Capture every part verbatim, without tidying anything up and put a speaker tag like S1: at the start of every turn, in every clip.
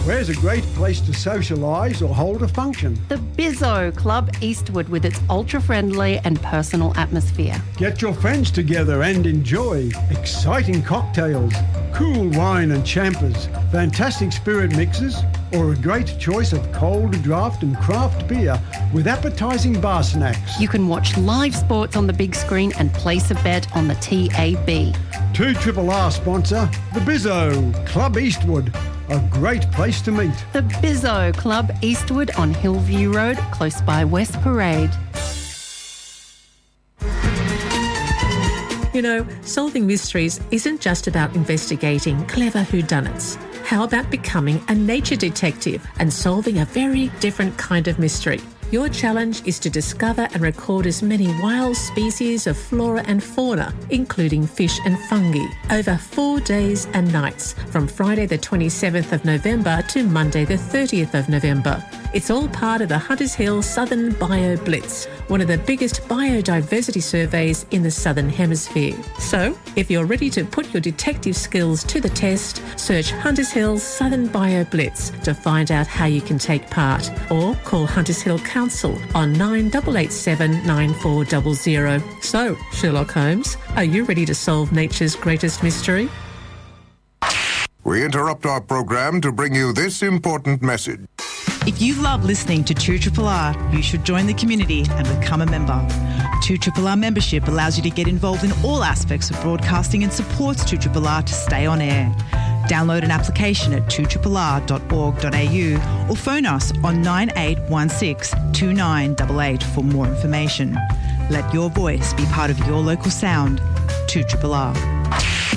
S1: Where's a great place to socialise or hold a function?
S2: The Bizzo Club Eastwood with its ultra-friendly and personal atmosphere.
S1: Get your friends together and enjoy exciting cocktails, cool wine and champers, fantastic spirit mixes, or a great choice of cold draft and craft beer with appetising bar snacks.
S2: You can watch live sports on the big screen and place a bet on the T A B.
S1: two R R sponsor, the Bizzo Club Eastwood. A great place to meet.
S2: The Bizzo Club Eastwood on Hillview Road, close by West Parade.
S3: You know, solving mysteries isn't just about investigating clever whodunits. How about becoming a nature detective and solving a very different kind of mystery? Your challenge is to discover and record as many wild species of flora and fauna, including fish and fungi, over four days and nights, from Friday the twenty-seventh of November to Monday the thirtieth of November. It's all part of the Hunters Hill Southern Bio Blitz, one of the biggest biodiversity surveys in the Southern Hemisphere. So, if you're ready to put your detective skills to the test, search Hunters Hill Southern Bio Blitz to find out how you can take part, or call Hunters Hill Council on nine eight eight seven nine four zero zero. So, Sherlock Holmes, are you ready to solve nature's greatest mystery?
S4: We interrupt our program to bring you this important message.
S5: If you love listening to two R R R, you should join the community and become a member. two R R R membership allows you to get involved in all aspects of broadcasting and supports two R R R to stay on air. Download an application at two R R R dot org dot a u or phone us on nine eight one six two nine eight eight for more information. Let your voice be part of your local sound. two R R R.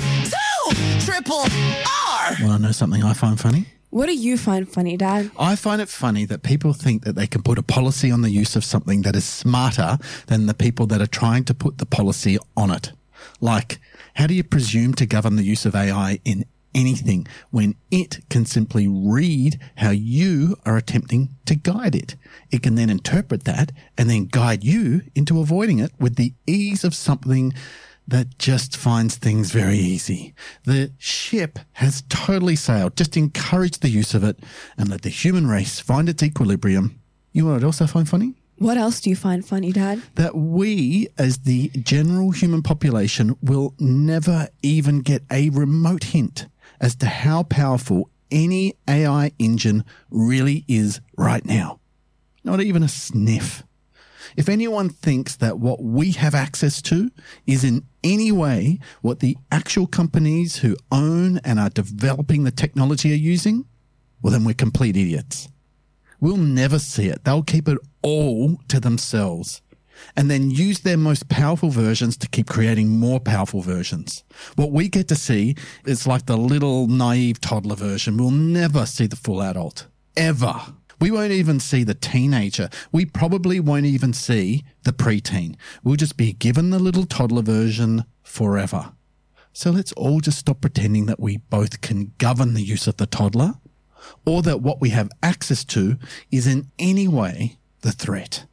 S6: two R R!
S7: Want to know something I find funny?
S8: What do you find funny, Dad?
S7: I find it funny that people think that they can put a policy on the use of something that is smarter than the people that are trying to put the policy on it. Like, how do you presume to govern the use of A I in anything when it can simply read how you are attempting to guide it? It can then interpret that and then guide you into avoiding it with the ease of something that just finds things very easy. The ship has totally sailed. Just encourage the use of it and let the human race find its equilibrium. You know what I also find funny?
S8: What else do you find funny, Dad?
S7: That we, as the general human population, will never even get a remote hint as to how powerful any A I engine really is right now. Not even a sniff. If anyone thinks that what we have access to is in any way what the actual companies who own and are developing the technology are using, well, then we're complete idiots. We'll never see it. They'll keep it all to themselves and then use their most powerful versions to keep creating more powerful versions. What we get to see is like the little naive toddler version. We'll never see the full adult, ever. We won't even see the teenager. We probably won't even see the preteen. We'll just be given the little toddler version forever. So let's all just stop pretending that we both can govern the use of the toddler or that what we have access to is in any way the threat.